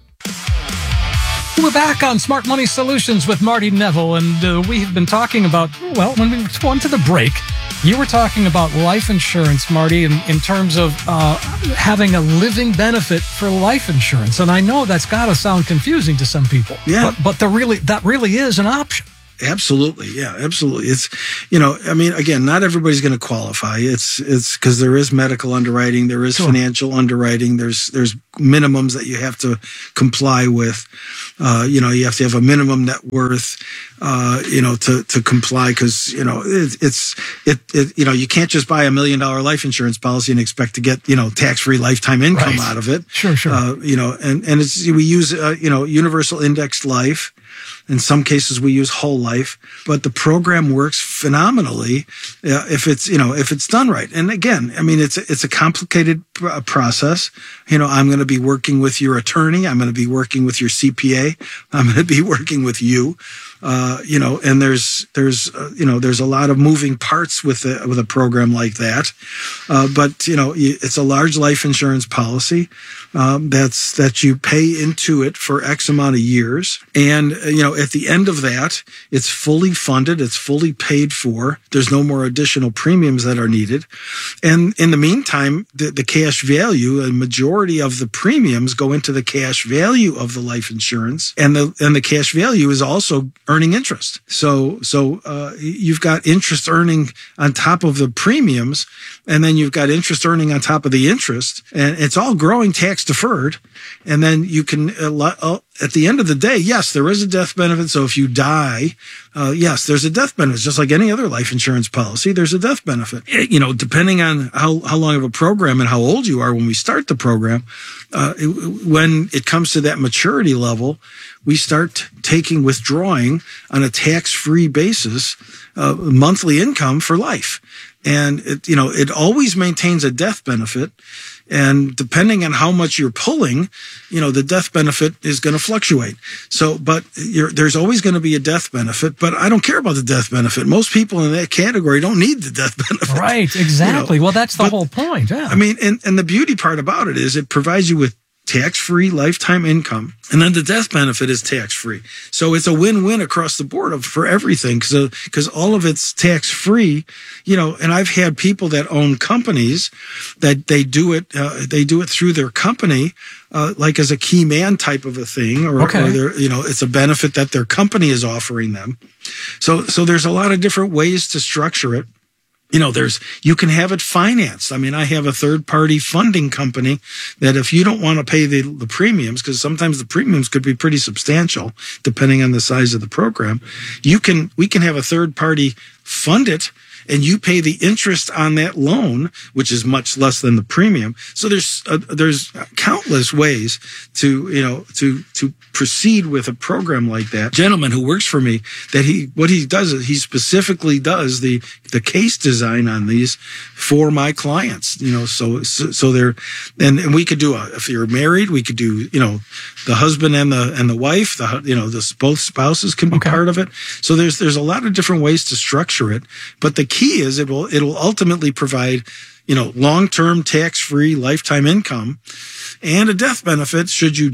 We're back on Smart Money Solutions with Marty Neville, and uh, we have been talking about, well, when we went to the break, you were talking about life insurance, Marty, in, in terms of uh, having a living benefit for life insurance. And I know that's got to sound confusing to some people. Yeah. But, but there really, that really is an option. Absolutely. Yeah, absolutely. It's, you know, I mean, again, not everybody's going to qualify. It's, it's because there is medical underwriting, there is sure. financial underwriting, there's, there's minimums that you have to comply with. Uh, you know, you have to have a minimum net worth, uh, you know, to, to comply because, you know, it, it's, it, it, you know, you can't just buy a million dollar life insurance policy and expect to get, you know, tax-free lifetime income right. out of it. Sure, sure. Uh, you know, and, and it's, we use, uh, you know, universal indexed life. In some cases, we use whole life, but the program works phenomenally uh, if it's, you know, if it's done right. And again, I mean, it's, it's a complicated pr- process. You know, I'm going to be working with your attorney. I'm going to be working with your C P A. I'm going to be working with you. Uh, you know, and there's, there's, uh, you know, there's a lot of moving parts with a, with a program like that. Uh, but, you know, it's a large life insurance policy, um, that's, that you pay into it for X amount of years. And, uh, you know, at the end of that, it's fully funded. It's fully paid for. There's no more additional premiums that are needed. And in the meantime, the, the cash value, a majority of the premiums go into the cash value of the life insurance. And the, and the cash value is also earning interest. So, so, uh, you've got interest earning on top of the premiums, and then you've got interest earning on top of the interest, and it's all growing tax deferred. And then you can, uh, at the end of the day, yes, there is a death benefit. So if you die, uh, yes, there's a death benefit. Just like any other life insurance policy, there's a death benefit. It, you know, depending on how, how long of a program and how old you are when we start the program, uh, it, when it comes to that maturity level, we start taking withdrawing on a tax-free basis, uh, monthly income for life. And it, you know, it always maintains a death benefit. And depending on how much you're pulling, you know, the death benefit is going to fluctuate. So, but you're, there's always going to be a death benefit, but I don't care about the death benefit. Most people in that category don't need the death benefit. Right. Exactly. You know? Well, that's the but, whole point. Yeah. I mean, and, and the beauty part about it is it provides you with tax-free lifetime income, and then the death benefit is tax-free. So it's a win-win across the board of, for everything, because because all of it's tax-free, you know. And I've had people that own companies that they do it, uh, they do it through their company, uh, like as a key man type of a thing, or, okay. or they're, you know, it's a benefit that their company is offering them. So so there's a lot of different ways to structure it. You know, there's, you can have it financed. I mean, I have a third party funding company that if you don't want to pay the, the premiums, because sometimes the premiums could be pretty substantial depending on the size of the program, you can, we can have a third party fund it, and you pay the interest on that loan, which is much less than the premium. So there's uh, there's countless ways to, you know, to to proceed with a program like that. Gentleman who works for me, that he what he does is he specifically does the the case design on these for my clients. You know, so so, so they're and, and we could do a, if you're married, we could do, you know, the husband and the and the wife, the you know, the both spouses can be okay. part of it. So there's there's a lot of different ways to structure it, but the key is it will it will ultimately provide, you know, long-term tax-free lifetime income and a death benefit should you die.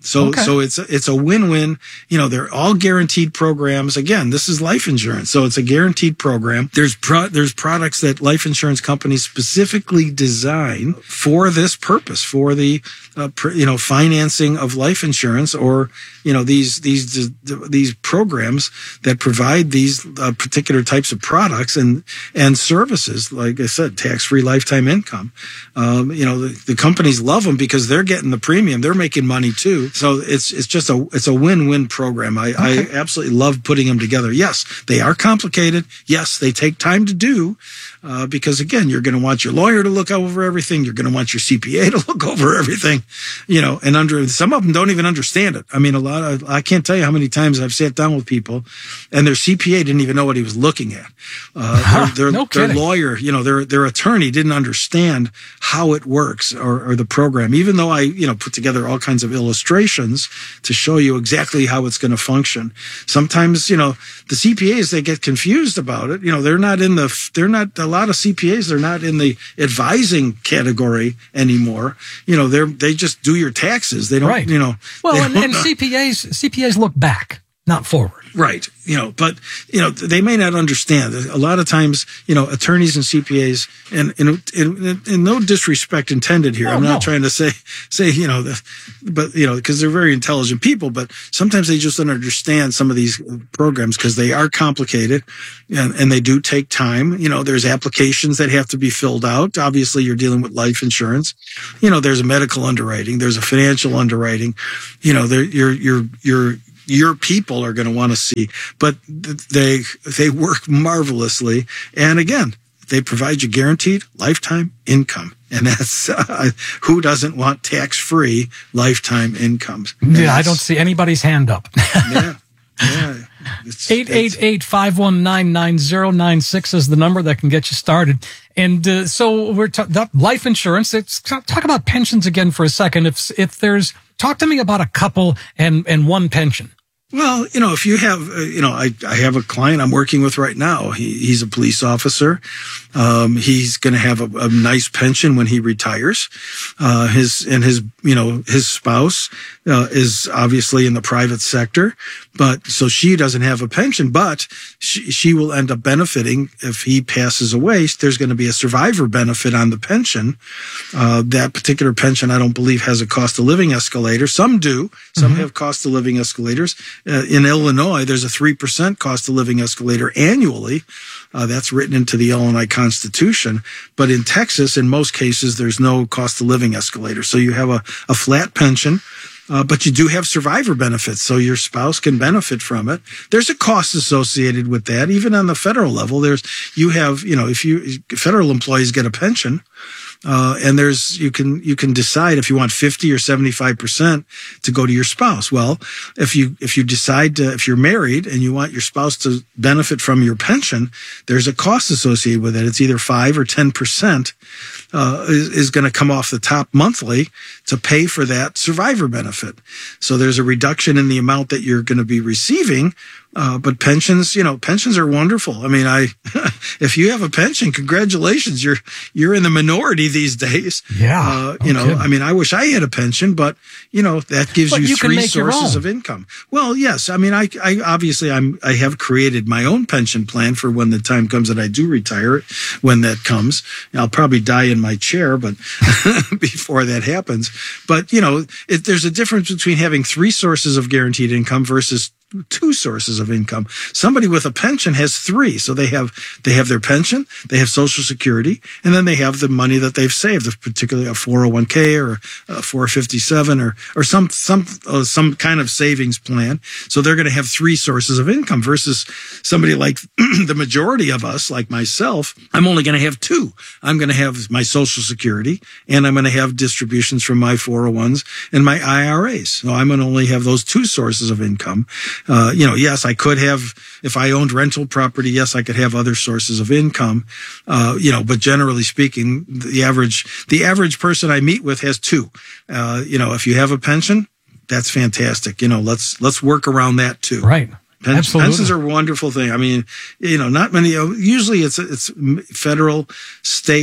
So, Okay. so it's, a, it's a win-win. You know, they're all guaranteed programs. Again, this is life insurance. So it's a guaranteed program. There's pro, there's products that life insurance companies specifically design for this purpose, for the, uh, pr- you know, financing of life insurance, or, you know, these, these, these programs that provide these uh, particular types of products and, and services. Like I said, tax-free lifetime income. Um, you know, the, the companies love them because they're getting the premium. They're making money too. So it's, it's just a, it's a win-win program. I, Okay. I absolutely love putting them together. Yes, they are complicated. Yes, they take time to do. Uh, because again, you're going to want your lawyer to look over everything. You're going to want your C P A to look over everything, you know, and under, some of them don't even understand it. I mean, a lot of, I can't tell you how many times I've sat down with people and their C P A didn't even know what he was looking at. Uh, their, their, No their kidding. lawyer, you know, their, their attorney didn't understand how it works, or, or the program, even though I, you know, put together all kinds of illustrations to show you exactly how it's going to function. Sometimes, you know, the C P As, they get confused about it. You know, they're not in the, they're not, a lot of C P As, they're not in the advising category anymore. You know, they're, they just do your taxes. They don't, Right. you know. Well, they and, don't- and C P As, C P As look back, not forward. Right. You know, but, you know, they may not understand. A lot of times, you know, attorneys and C P As, and, and, and, and no disrespect intended here. Oh, I'm not no. trying to say, say, you know, the, but, you know, because they're very intelligent people, but sometimes they just don't understand some of these programs because they are complicated and, and they do take time. You know, there's applications that have to be filled out. Obviously, you're dealing with life insurance. You know, there's a medical underwriting. There's a financial underwriting. You know, there, you're, you're, you're, your people are going to want to see, but they, they work marvelously. And again, they provide you guaranteed lifetime income. And that's, uh, who doesn't want tax-free lifetime incomes? And Yeah, I that's- don't see anybody's hand up. Yeah. Yeah. It's- eight eight eight, five one nine, nine zero nine six is the number that can get you started. And uh, so we're ta- that life insurance. Let's talk about pensions again for a second. If if there's, talk to me about a couple and and one pension. Well, you know, if you have, uh, you know, I, I have a client I'm working with right now. He, he's a police officer. Um, he's going to have a, a nice pension when he retires. Uh, his, and his, you know, his spouse, uh, is obviously in the private sector, but so she doesn't have a pension, but she, she will end up benefiting if he passes away. There's going to be a survivor benefit on the pension. Uh, that particular pension, I don't believe has a cost of living escalator. Some do. Some Mm-hmm. have cost of living escalators. Uh, in Illinois, there's a three percent cost of living escalator annually. Uh, that's written into the Illinois Constitution. But in Texas, in most cases, there's no cost of living escalator. So you have a, a flat pension. Uh, but you do have survivor benefits, so your spouse can benefit from it. There's a cost associated with that. Even on the federal level, there's, you have, you know, if you, federal employees get a pension, uh, and there's, you can, you can decide if you want fifty or seventy-five percent to go to your spouse. Well, if you, if you decide to, if you're married and you want your spouse to benefit from your pension, there's a cost associated with it. It's either five or ten percent, uh, is, is going to come off the top monthly to pay for that survivor benefit. So there's a reduction in the amount that you're going to be receiving. Uh, but pensions, you know, pensions are wonderful. I mean, I, if you have a pension, congratulations. You're, you're in the minority these days. Yeah. Uh, you no know, kidding. I mean, I wish I had a pension, but you know, that gives But you, you can three make your sources own. of income. Well, yes. I mean, I, I obviously I'm, I have created my own pension plan for when the time comes that I do retire, when that comes. I'll probably die in my chair, but before that happens. But you know, it, there's a difference between having three sources of guaranteed income versus two sources of income. Somebody with a pension has three. So they have, they have their pension, they have Social Security, and then they have the money that they've saved, particularly a four oh one k or a four fifty-seven or, or some, some, uh, some kind of savings plan. So they're going to have three sources of income versus somebody like the majority of us, like myself. I'm only going to have two. I'm going to have my Social Security and I'm going to have distributions from my four oh ones and my I R As. So I'm going to only have those two sources of income. Uh, you know, yes, I could have, if I owned rental property, yes, I could have other sources of income. Uh, you know, but generally speaking, the average, the average person I meet with has two. Uh, you know, if you have a pension, that's fantastic. You know, let's, let's work around that too. Right. Pen- Absolutely. Pensions are a wonderful thing. I mean, you know, not many, usually it's, it's federal, state,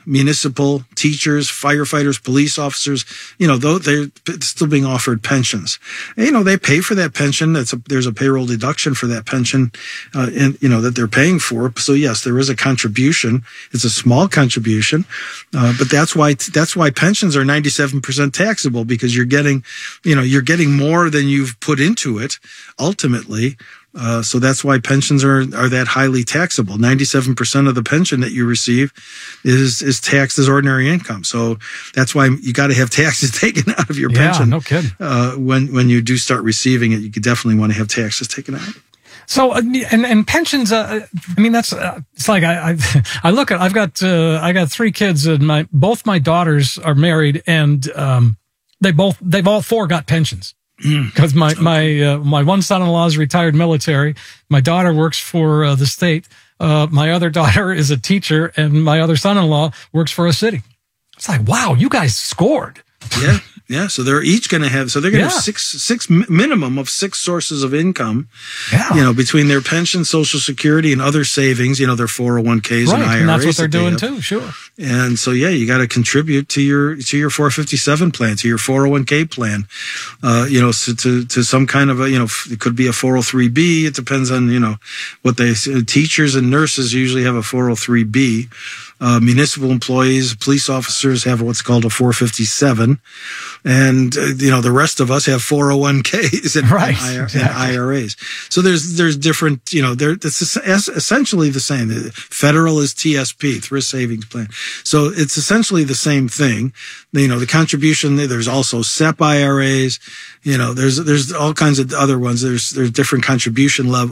municipal, teachers, firefighters, police officers, you know, though they're still being offered pensions. And, you know, they pay for that pension. That's a, there's a payroll deduction for that pension, uh, and, you know, that they're paying for. So yes, there is a contribution. It's a small contribution, uh, but that's why, that's why pensions are ninety-seven percent taxable, because you're getting, you know, you're getting more than you've put into it ultimately. Uh, so that's why pensions are, are that highly taxable. ninety-seven percent of the pension that you receive is, is taxed as ordinary income. So that's why you got to have taxes taken out of your yeah, pension. no kidding. Uh, when, when you do start receiving it, you could definitely want to have taxes taken out. So, uh, and, and pensions, uh, I mean, that's, uh, it's like, I, I, I look at, I've got, uh, I got three kids, and my, both my daughters are married, and, um, they both, they've all four got pensions. Because my, my, uh, my one son-in-law is retired military. My daughter works for uh, the state. Uh, my other daughter is a teacher, and my other son-in-law works for a city. It's like, wow, you guys scored. Yeah. Yeah. So they're each going to have, so they're going to Yeah. have six, six minimum of six sources of income, Yeah. you know, between their pension, Social Security, and other savings, you know, their four oh one k's and I R As. Right. And that's what they're that they doing have. too. Sure. And so, yeah, you got to contribute to your, to your four fifty-seven plan, to your four oh one k plan, uh, you know, so to, to some kind of a, you know, it could be a four oh three b. It depends on, you know, what they, teachers and nurses usually have a four oh three b. Uh, municipal employees, police officers have what's called a four fifty-seven. And, uh, you know, the rest of us have four oh one k's and, Right, and, I R- exactly. and I R As. So there's, there's different, you know, there, it's es- essentially the same. Federal is T S P, Thrift Savings Plan. So it's essentially the same thing. You know, the contribution, there's also S E P I R As, you know, there's, there's all kinds of other ones. There's, there's different contribution level,